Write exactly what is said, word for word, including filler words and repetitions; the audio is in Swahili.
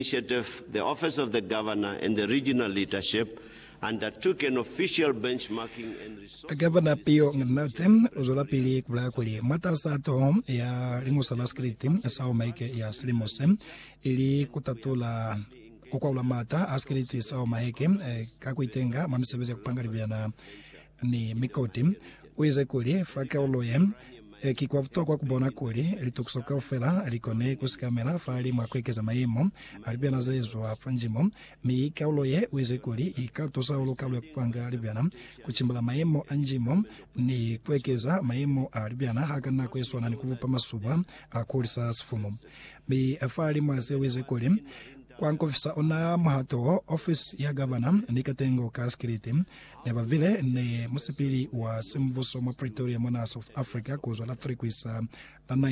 Initiative, the Office of the Governor and the regional leadership undertook an official benchmarking and resource. Governor Pio Nganatem, Uzola Pili Kulakuli, Matasato, ya Ringosala Script, Sao Maike, ya Slimosem, ili kutatula kwa mata askriti Sao Maike, Kakuitenga, Mamsebeze kupanga riviana ni Mikotim, Uize Kuli, Faka Uloyem, kikwafuto kwa kubona kuli litukusoka ufela likone kusikamela fali mwakwekeza maimo alibia nazezwa panjimo miika uloye uize kuli ikatosa uluka ulu kupanga alibiana kuchimbala maimo anjimo ni kwekeza maimo alibiana haka na kweswa na nikuvupa masuba akulisa sifumu mi afali mwaze uize kuli kwa nkofisa ona mahato office ya governor nikatengo kaskriti neba vile ni musipili wa simvuso mwa Pretoria mwana South Africa kuzwa la three kwisa la